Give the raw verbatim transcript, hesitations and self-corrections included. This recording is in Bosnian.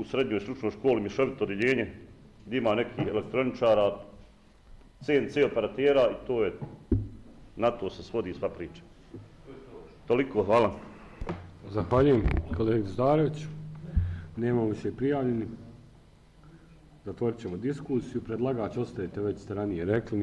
srednjoj stručnoj školi mješovito odjeljenje, gdje ima nekih elektroničara, C N C operatera i to je, na to se svodi sva priča. Toliko, hvala. Zahvaljujem kolegi Zdareviću. Nemamo više prijavljeni. Zatvorit ćemo diskusiju. Predlagač ostajete, već ste ranije rekli.